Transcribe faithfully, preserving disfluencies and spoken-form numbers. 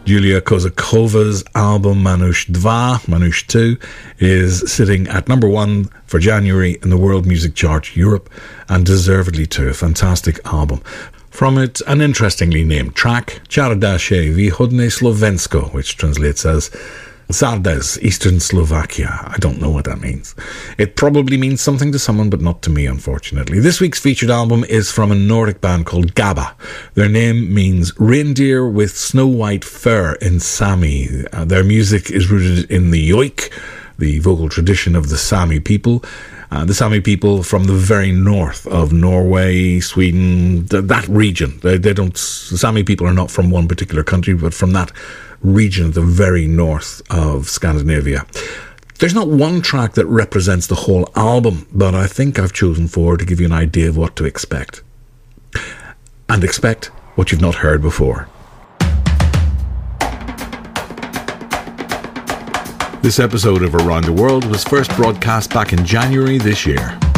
Julia Kozakova's album Manush Dva, Manush two, is sitting at number one for January in the World Music Chart Europe, and deservedly too. A fantastic album. From it, an interestingly named track, Čardaše Východné Slovensko, which translates as Sardes, Eastern Slovakia. I don't know what that means. It probably means something to someone, but not to me, unfortunately. This week's featured album is from a Nordic band called Gabba. Their name means reindeer with snow-white fur in Sami. Uh, their music is rooted in the joik, the vocal tradition of the Sami people. Uh, the Sami people from the very north of Norway, Sweden, th- that region. They, they don't. The Sami people are not from one particular country, but from that region at the very north of Scandinavia. There's not one track that represents the whole album, but I think I've chosen four to give you an idea of what to expect. And expect what you've not heard before. This episode of Around the World was first broadcast back in January this year.